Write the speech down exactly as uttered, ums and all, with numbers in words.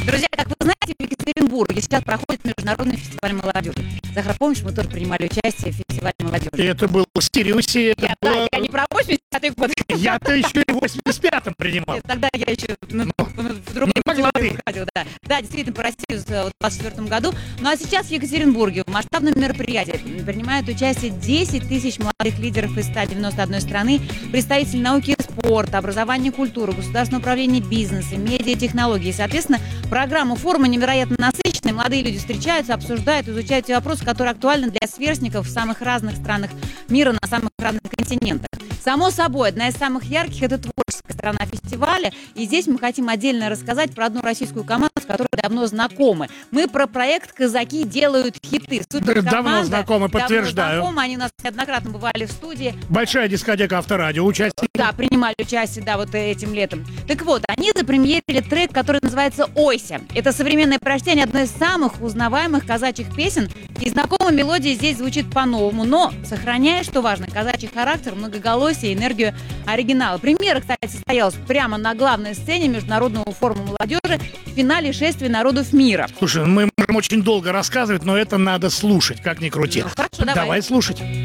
Друзья, как вы знаете, в Екатеринбурге сейчас проходит международный фестиваль молодежи. Захар, помнишь, мы тоже принимали участие в фестивале молодежи? И это было в Сириусе. Это Я, было... Да, я не про восьмидесятый год. Я-то еще и в восемьдесят пятом принимал. Тогда я еще ну, в другом выходил. Да. да, действительно, по России в двадцать четвёртом году. Ну а сейчас в Екатеринбурге в масштабном мероприятии принимают участие десять тысяч молодых лидеров из ста девяноста одной страны, представителей науки и спорта, образования и культуры, государственного управления бизнеса, медиа и технологий. И, соответственно, программа форума невероятно насыщенная. Молодые люди встречаются, обсуждают, изучают те вопросы, которые актуальны для сверстников в самых разных странах мира, на самых разных континентах. Само собой, одна из самых ярких – это творческая сторона фестиваля. И здесь мы хотим отдельно рассказать про одну российскую команду, с которой давно знакомы. Мы про проект «Казаки делают хиты». Суперкоманда. Давно знакомы, подтверждаю. Давно знакомы, они у нас неоднократно бывали в студии. Большая дискотека Авторадио, участники. Да, принимали участие, да, вот этим летом. Так вот, они запремьерили трек, который называется «Ойся». Это современное прочтение одной из самых узнаваемых казачьих песен. И знакомая мелодия здесь звучит по-новому, но сохраняя, что важно, казачий характер, многоголосие и энергию оригинала. Премьера, кстати, состоялась прямо на главной сцене Международного форума молодежи в финале шествия народов мира. Слушай, мы можем очень долго рассказывать, но это надо слушать, как ни крути. Ну, хорошо, давай. Давай слушать.